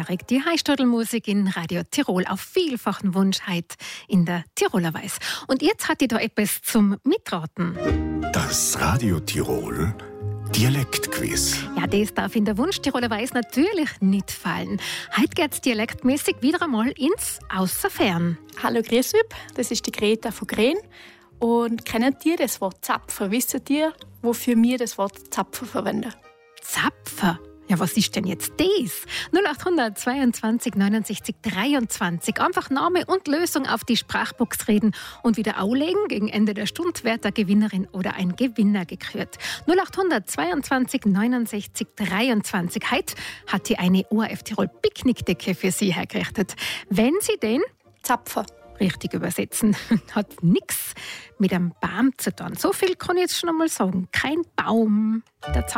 Volljährig die Heißstadelmusik in Radio Tirol auf vielfachen Wunsch heute in der Tiroler Weiß. Und jetzt hat die da etwas zum Mitraten. Das Radio Tirol Dialektquiz. Ja, das darf in der Wunsch-Tiroler Weiß natürlich nicht fallen. Heute geht's dialektmäßig wieder einmal ins Außerfern. Hallo, grüß euch, das ist die Greta von Gren. Und kennt ihr das Wort Zapfer? Wisst ihr, wofür wir das Wort Zapfer verwenden? Zapfer? Ja, was ist denn jetzt das? 0800 22 69 23. Einfach Name und Lösung auf die Sprachbox reden und wieder anlegen. Gegen Ende der Stunde wird eine Gewinnerin oder ein Gewinner gekürt. 0800 22 69 23. Heute hat die eine ORF Tirol Picknickdecke für Sie hergerichtet. Wenn Sie den Zapfer richtig übersetzen, hat nichts mit einem Baum zu tun. So viel kann ich jetzt schon einmal sagen. Kein Baum. Der